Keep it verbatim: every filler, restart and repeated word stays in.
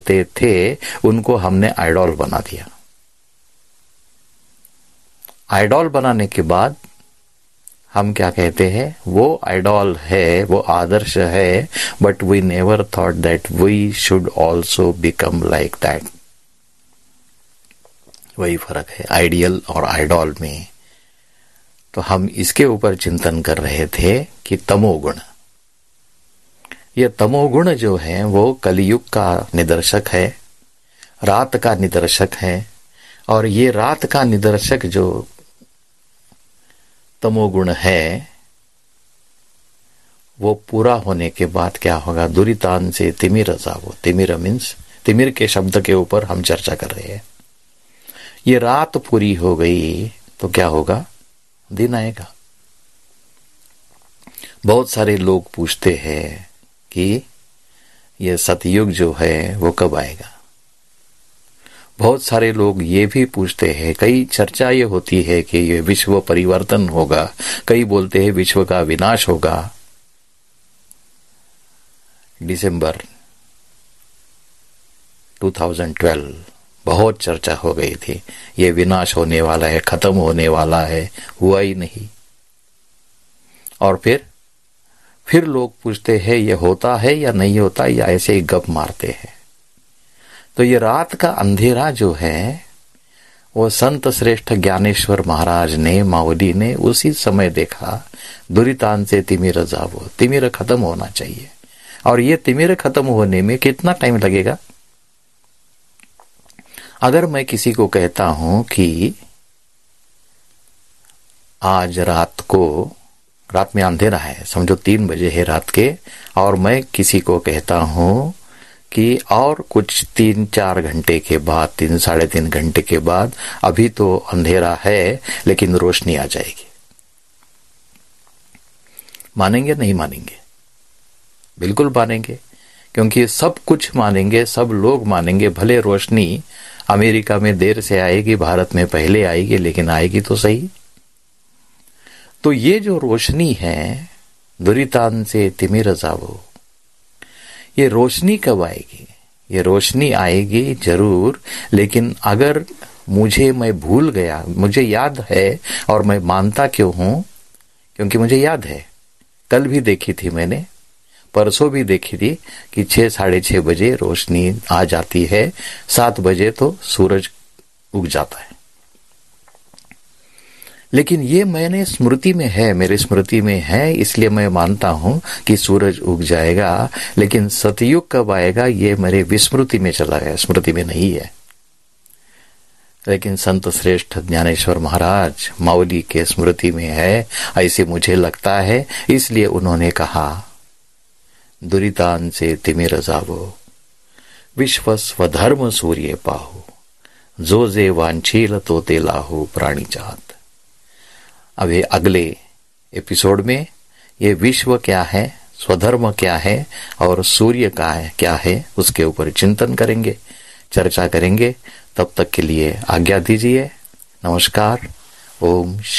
करते थे उनको हमने आइडॉल बना दिया। आइडॉल बनाने के बाद हम क्या कहते हैं, वो आइडॉल है, वो आदर्श है, but we never thought that we should also become like that. वही फर्क है आइडियल और आइडॉल में। तो हम इसके ऊपर चिंतन कर रहे थे कि तमोगुण, ये तमोगुण जो है वो कलयुग का निदर्शक है, रात का निदर्शक है। और ये रात का निदर्शक जो तमोगुण है वो पूरा होने के बाद क्या होगा, दुरितान से तिमिर जावो। तिमिर मीन्स, तिमिर के शब्द के ऊपर हम चर्चा कर रहे हैं। ये रात पूरी हो गई तो क्या होगा, दिन आएगा। बहुत सारे लोग पूछते हैं कि ये सतयुग जो है वो कब आएगा। बहुत सारे लोग ये भी पूछते हैं, कई चर्चा ये होती है कि ये विश्व परिवर्तन होगा, कई बोलते हैं विश्व का विनाश होगा। दिसंबर दो हज़ार बारह बहुत चर्चा हो गई थी, ये विनाश होने वाला है, खत्म होने वाला है, हुआ ही नहीं। और फिर फिर लोग पूछते हैं ये होता है या नहीं होता, या ऐसे ही गप मारते हैं। तो ये रात का अंधेरा जो है वो संत श्रेष्ठ ज्ञानेश्वर महाराज ने, मावली ने उसी समय देखा, दुरितान से तिमिर जावो, तिमिर खत्म होना चाहिए। और ये तिमिर खत्म होने में कितना टाइम लगेगा। अगर मैं किसी को कहता हूं कि आज रात को, रात में अंधेरा है, समझो तीन बजे है रात के, और मैं किसी को कहता हूं कि और कुछ तीन चार घंटे के बाद, तीन साढ़े तीन घंटे के बाद, अभी तो अंधेरा है लेकिन रोशनी आ जाएगी, मानेंगे नहीं मानेंगे? बिल्कुल मानेंगे, क्योंकि सब कुछ मानेंगे, सब लोग मानेंगे। भले रोशनी अमेरिका में देर से आएगी, भारत में पहले आएगी, लेकिन आएगी तो सही। तो ये जो रोशनी है, दुरितान से तिमिर जावो, ये रोशनी कब आएगी? ये रोशनी आएगी जरूर, लेकिन अगर मुझे, मैं भूल गया, मुझे याद है, और मैं मानता क्यों हूं, क्योंकि मुझे याद है, कल भी देखी थी मैंने, परसों भी देखी थी कि छह साढ़े छह बजे रोशनी आ जाती है, सात बजे तो सूरज उग जाता है। लेकिन ये मैंने स्मृति में है, मेरे स्मृति में है, इसलिए मैं मानता हूं कि सूरज उग जाएगा। लेकिन सतयुग कब आएगा ये मेरे विस्मृति में चला गया, स्मृति में नहीं है। लेकिन संत श्रेष्ठ ज्ञानेश्वर महाराज मावली के स्मृति में है, ऐसे मुझे लगता है। इसलिए उन्होंने कहा, दुरितान से तिमिर जावो, विश्व स्वधर्म सूर्य पाहु, जो जे वांछील तो ते लाहु प्राणी चाहत। अब ये अगले एपिसोड में ये विश्व क्या है, स्वधर्म क्या है, और सूर्य का है क्या है, उसके ऊपर चिंतन करेंगे, चर्चा करेंगे। तब तक के लिए आज्ञा दीजिए। नमस्कार। ओम